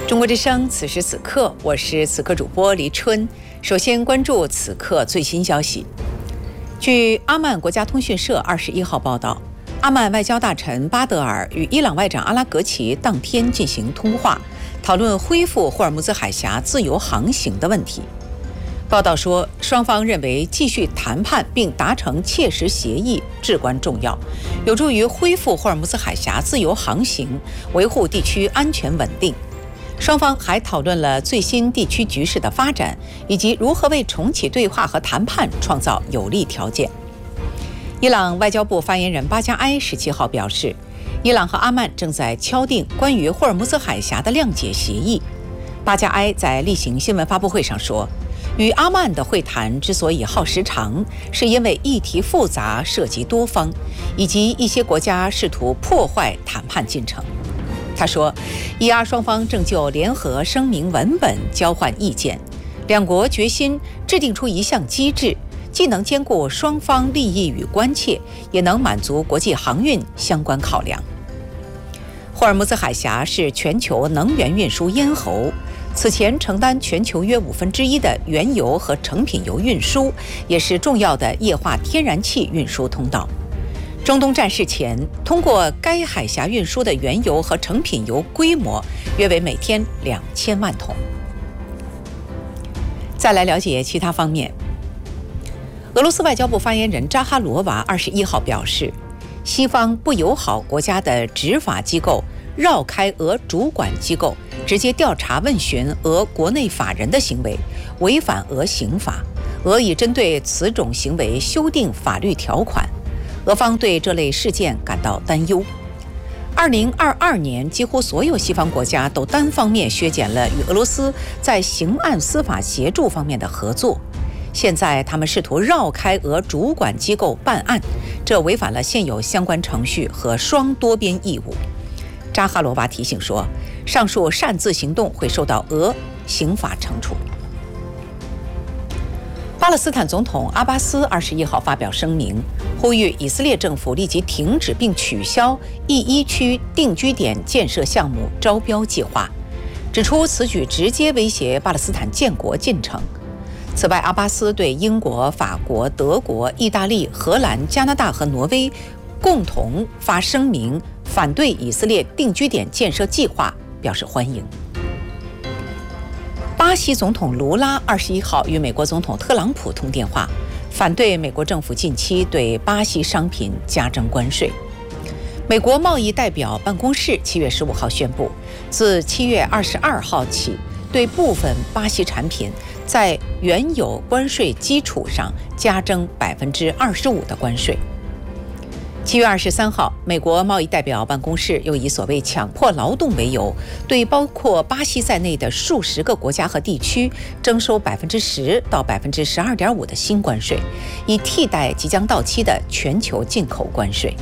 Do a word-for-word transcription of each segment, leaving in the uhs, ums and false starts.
中国之声，此时此刻，我是此刻主播黎春。首先关注此刻最新消息。据阿曼国家通讯社二十一号报道，阿曼外交大臣巴德尔与伊朗外长阿拉格齐当天进行通话，讨论恢复霍尔木兹海峡自由航行的问题。报道说，双方认为继续谈判并达成切实协议至关重要，有助于恢复霍尔木兹海峡自由航行，维护地区安全稳定。双方还讨论了最新地区局势的发展，以及如何为重启对话和谈判创造有利条件。伊朗外交部发言人巴加埃十七号表示，伊朗和阿曼正在敲定关于霍尔木兹海峡的谅解协议。巴加埃在例行新闻发布会上说，与阿曼的会谈之所以耗时长，是因为议题复杂，涉及多方，以及一些国家试图破坏谈判进程。他说，伊阿双方正就联合声明文本交换意见，两国决心制定出一项机制，既能兼顾双方利益与关切，也能满足国际航运相关考量。霍尔木兹海峡是全球能源运输咽喉，此前承担全球约五分之一的原油和成品油运输，也是重要的液化天然气运输通道。中东战事前，通过该海峡运输的原油和成品油规模约为每天两千万桶。再来了解其他方面。俄罗斯外交部发言人扎哈罗娃二十一号表示，西方不友好国家的执法机构绕开俄主管机构，直接调查问询俄国内法人的行为，违反俄刑法。俄已针对此种行为修订法律条款。俄方对这类事件感到担忧。二零二二年，几乎所有西方国家都单方面削减了与俄罗斯在刑案司法协助方面的合作。现在，他们试图绕开俄主管机构办案，这违反了现有相关程序和双多边义务。扎哈罗娃提醒说，上述擅自行动会受到俄刑法惩处。巴勒斯坦总统阿巴斯二十一号发表声明，呼吁以色列政府立即停止并取消第一区定居点建设项目招标计划，指出此举直接威胁巴勒斯坦建国进程。此外，阿巴斯对英国、法国、德国、意大利、荷兰、加拿大和挪威共同发声明，反对以色列定居点建设计划表示欢迎。巴西总统卢拉二十一号与美国总统特朗普通电话，反对美国政府近期对巴西商品加征关税。美国贸易代表办公室七月十五号宣布，自七月二十二号起，对部分巴西产品在原有关税基础上加征百分之二十五的关税。七月二十三号，美国贸易代表办公室又以所谓强迫劳动为由，对包括巴西在内的数十个国家和地区征收百分之十到百分之十二点五的新关税，以替代即将到期的全球进口关税。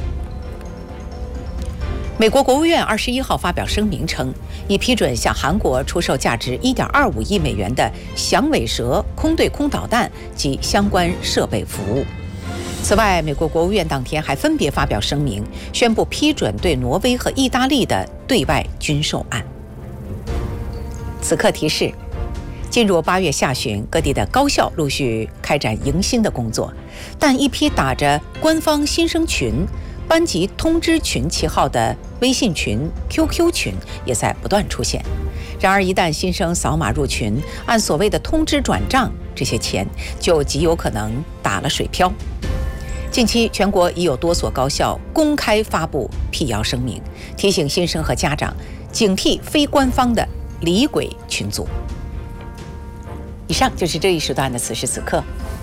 美国国务院二十一号发表声明称，已批准向韩国出售价值一点二五亿美元的响尾蛇空对空导弹及相关设备服务。此外，美国国务院当天还分别发表声明，宣布批准对挪威和意大利的对外军售案。此刻提示，进入八月下旬，各地的高校陆续开展迎新的工作，但一批打着官方新生群、班级通知群旗号的微信群、Q Q 群也在不断出现。然而，一旦新生扫码入群，按所谓的通知转账，这些钱就极有可能打了水漂。近期，全国已有多所高校公开发布辟谣声明，提醒新生和家长警惕非官方的离轨群组。以上就是这一时段的此时此刻，